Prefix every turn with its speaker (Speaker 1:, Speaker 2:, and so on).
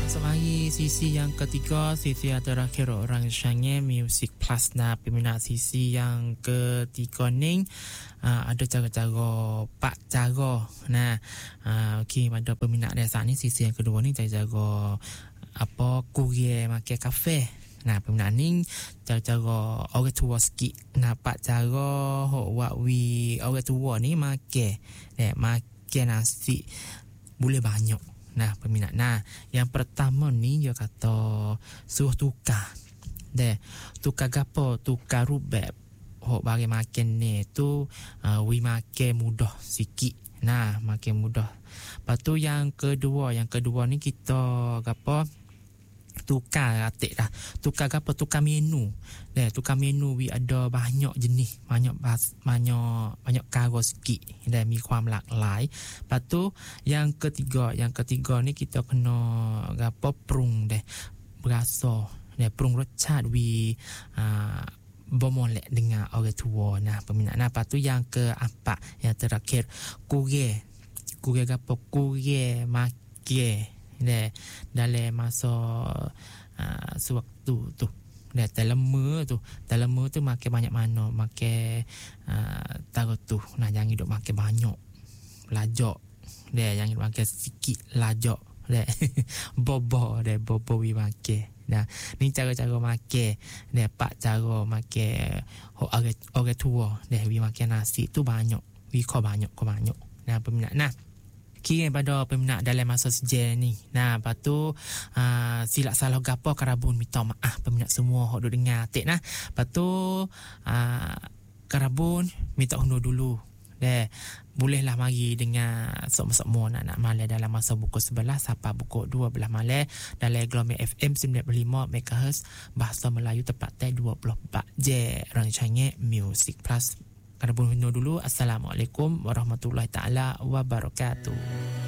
Speaker 1: Mari sisi yang ketiga, sisi yang terakhir orang Shanghai Music Plus. Nah, peminat sisi yang ketiga ni ada cara-cara pak cara. Nah, okey, pada peminat desa ni sisi yang kedua ni cara-cara apa kurir makan kafe. Nah, peminat ni cara-cara orang tua sikit. Nah, pak cara hok wi orang tua ni makan. Makan nasi boleh banyak. Nah, peminat. Nah, yang pertama ni dia kata suruh tukar. Tukar gapo? Tukar rubek. Hok bagi makan ni tu we makan mudah sikit. Nah, makan mudah. Lepas tu yang kedua ni kita gapo? Tukar atik dah. Tukar gapo? Tukar menu. Tukar menu we ada banyak jenis, banyak karo sikit dan mi kuam laklai. Lepas tu yang ketiga ni kita kena gapo prung berasa prung rochat we bermolek dengan orang tua. Nah, peminat. Nah, lepas tu yang keempat, yang terakhir kurir gapo? Kurir makan dalam masa sewaktu tu. Telema tu makan banyak mana, makan taruh tu. Nah, jangan hidup makan banyak lajak. Jangan hidup makan sikit lajak. Bobo we makan. Nah, ni cara-cara makan. Pak cara makan orang tua. We makan nasi tu banyak. We kau banyak. Nah, peminat. Nah, kira pada peminat dalam masa sejarah ni. Nah, lepas tu silap salah gapo Karabun minta maaf peminat semua hok duk dengar atik nah. Lepas tu Karabun minta undur dulu. Bolehlah mari dengan semua nak malam dalam masa pukul 11 sampai pukul 12 malam dalam Gelombang FM 95 MHz bahasa Melayu tepat 24 je rancangan Music Plus. Karabun undur dulu. Assalamualaikum warahmatullahi taala wabarakatuh.